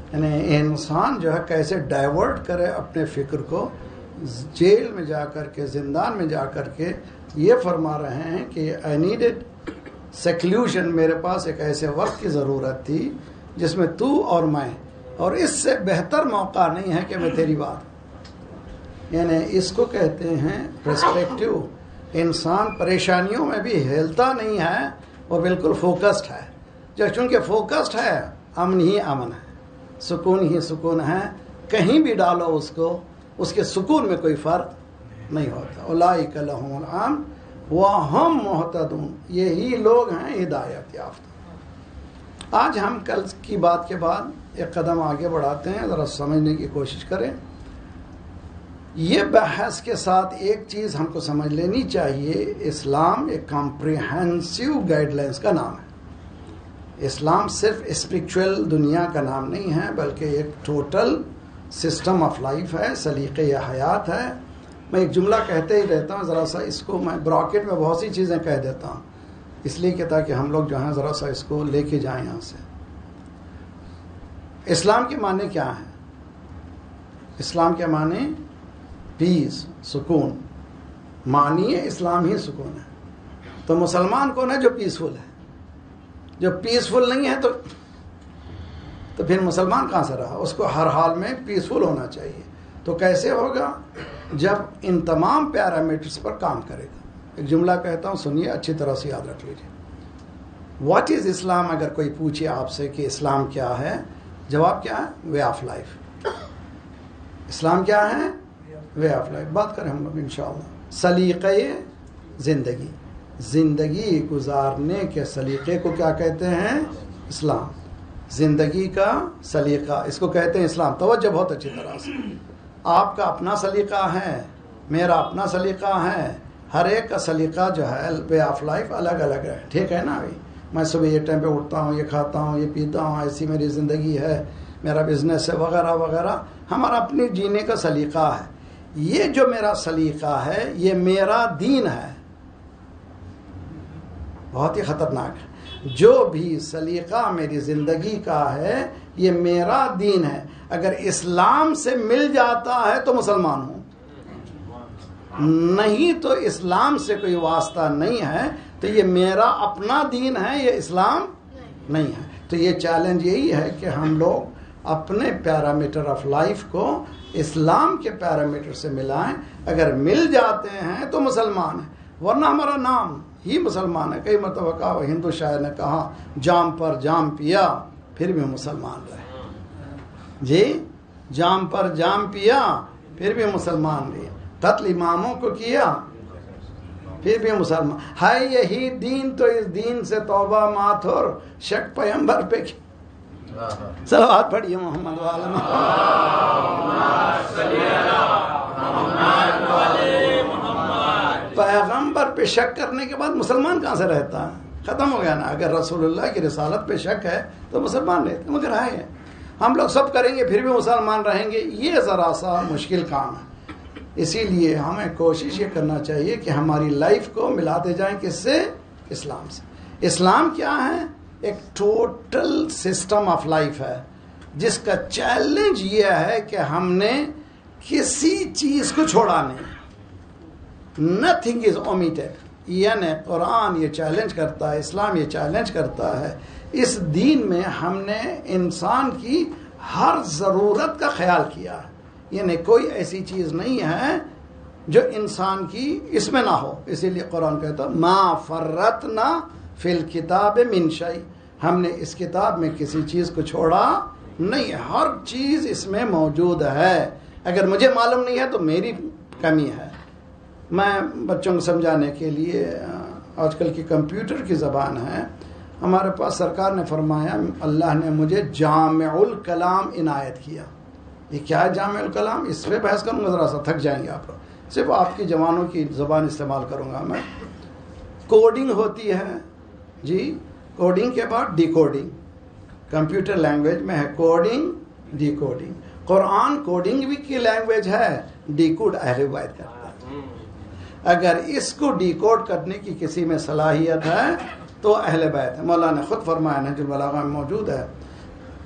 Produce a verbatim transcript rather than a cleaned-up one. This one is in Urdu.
یعنی انسان جو ہے کیسے ڈائیورٹ کرے اپنے فکر کو، جیل میں جا کر کے، زندان میں جا کر کے یہ فرما رہے ہیں کہ آئی نیڈڈ سیکلوشن، میرے پاس ایک ایسے وقت کی ضرورت تھی جس میں تو اور میں، اور اس سے بہتر موقع نہیں ہے کہ میں تیری بات، یعنی اس کو کہتے ہیں پرسپیکٹیو۔ انسان پریشانیوں میں بھی ہلتا نہیں ہے، وہ بالکل فوکسڈ ہے، جو چونکہ فوکسڈ ہے امن ہی امن ہے، سکون ہی سکون ہے، کہیں بھی ڈالو اس کو، اس کے سکون میں کوئی فرق نہیں ہوتا۔ اولئک لہم الامن وہم مہتدون، یہی لوگ ہیں ہدایت یافتہ۔ آج ہم کل کی بات کے بعد ایک قدم آگے بڑھاتے ہیں، ذرا سمجھنے کی کوشش کریں۔ یہ بحث کے ساتھ ایک چیز ہم کو سمجھ لینی چاہیے، اسلام ایک کمپریہنسو گائیڈ لائنس کا نام ہے۔ اسلام صرف اسپرچول دنیا کا نام نہیں ہے، بلکہ ایک ٹوٹل سسٹم آف لائف ہے، سلیقہ حیات ہے۔ میں ایک جملہ کہتے ہی رہتا ہوں، ذرا سا اس کو میں براکٹ میں بہت سی چیزیں کہہ دیتا ہوں، اس لیے کہ تاکہ ہم لوگ جو ہیں ذرا سا اس کو لے کے جائیں یہاں سے۔ اسلام کے معنی کیا ہیں؟ اسلام کے معنی پیس، سکون، معنی ہے اسلام ہی سکون ہے۔ تو مسلمان کون ہے؟ جو پیسفل ہے۔ جو پیسفل نہیں ہے تو تو پھر مسلمان کہاں سے رہا؟ اس کو ہر حال میں پیسفل ہونا چاہیے۔ تو کیسے ہوگا؟ جب ان تمام پیرامیٹرز پر کام کرے گا۔ ایک جملہ کہتا ہوں، سنیے اچھی طرح سے یاد رکھ لیجیے۔ واٹ از اسلام؟ اگر کوئی پوچھے آپ سے کہ اسلام کیا ہے، جواب کیا ہے؟ Way of life. اسلام کیا ہے؟ Way of life. بات کریں ہم لوگ انشاءاللہ سلیقہ زندگی، زندگی گزارنے کے سلیقے کو کیا کہتے ہیں؟ اسلام۔ زندگی کا سلیقہ، اس کو کہتے ہیں اسلام۔ توجہ بہت اچھی طرح سے، آپ کا اپنا سلیقہ ہے، میرا اپنا سلیقہ ہے، ہر ایک کا سلیقہ جو ہے وے آف لائف الگ الگ ہے، ٹھیک ہے نا بھائی؟ میں صبح یہ ٹائم پہ اٹھتا ہوں، یہ کھاتا ہوں، یہ پیتا ہوں، ایسی میری زندگی ہے، میرا بزنس ہے وغیرہ وغیرہ، ہمارا اپنی جینے کا سلیقہ ہے۔ یہ جو میرا سلیقہ ہے یہ میرا دین ہے، بہت ہی خطرناک ہے۔ جو بھی سلیقہ میری زندگی کا ہے یہ میرا دین ہے۔ اگر اسلام سے مل جاتا ہے تو مسلمان ہوں، نہیں تو اسلام سے کوئی واسطہ نہیں ہے، تو یہ میرا اپنا دین ہے، یہ اسلام نہیں ہے۔ تو یہ چیلنج یہی ہے کہ ہم لوگ اپنے پیرامیٹر آف لائف کو اسلام کے پیرامیٹر سے ملائیں۔ اگر مل جاتے ہیں تو مسلمان ہیں، ورنہ ہمارا نام ہی مسلمان ہے۔ کئی مرتبہ کہا، ہندو شاعر نے کہا، جام پر جام پیا پھر بھی مسلمان رہے۔ جی، جام پر جام پیا پھر بھی مسلمان رہے، قتل اماموں کو کیا پھر بھی مسلمان ہے۔ یہی دین تو اس دین سے توبہ مات اور شک پیغمبر پہ کی۔ صلوات پڑھیے محمد والا پیغمبر پہ شک کرنے کے بعد مسلمان کہاں سے رہتا ہے؟ ختم ہو گیا نا۔ اگر رسول اللہ کی رسالت پہ شک ہے تو مسلمان رہتے، مگر ہے ہم لوگ سب کریں گے پھر بھی مسلمان رہیں گے، یہ ذرا سا مشکل کام ہے۔ اسی لیے ہمیں کوشش یہ کرنا چاہیے کہ ہماری لائف کو ملاتے جائیں کس سے؟ اسلام سے۔ اسلام کیا ہے؟ ایک ٹوٹل سسٹم آف لائف ہے جس کا چیلنج یہ ہے کہ ہم نے کسی چیز کو چھوڑا نہیں، نتھنگ از اومیٹڈ۔ یعنی قرآن یہ چیلنج کرتا ہے، اسلام یہ چیلنج کرتا ہے، اس دین میں ہم نے انسان کی ہر ضرورت کا خیال کیا ہے، یعنی کوئی ایسی چیز نہیں ہے جو انسان کی اس میں نہ ہو۔ اسی لیے قرآن کہتا ہے ما فرطنا فی الکتاب من شیء، ہم نے اس کتاب میں کسی چیز کو چھوڑا نہیں، ہر چیز اس میں موجود ہے۔ اگر مجھے معلوم نہیں ہے تو میری کمی ہے۔ میں بچوں کو سمجھانے کے لیے، آج کل کی کمپیوٹر کی زبان ہے، ہمارے پاس سرکار نے فرمایا اللہ نے مجھے جامع الکلام عنایت کیا۔ یہ کیا ہے جامع الکلام؟ اس پہ بحث کروں گا، ذرا سا تھک جائیں گے آپ لوگ، صرف آپ کی جوانوں کی زبان استعمال کروں گا میں۔ کوڈنگ ہوتی ہے جی، کوڈنگ کے بعد ڈی کوڈنگ، کمپیوٹر لینگویج میں ہے کوڈنگ ڈی کوڈنگ۔ قرآن کوڈنگ بھی کی لینگویج ہے، ڈی کوڈ اہل بیت کرتا ہے۔ اگر اس کو ڈی کوڈ کرنے کی کسی میں صلاحیت ہے تو اہل بیت ہے۔ مولانا نے خود فرمایا نہج البلاغہ میں موجود ہے،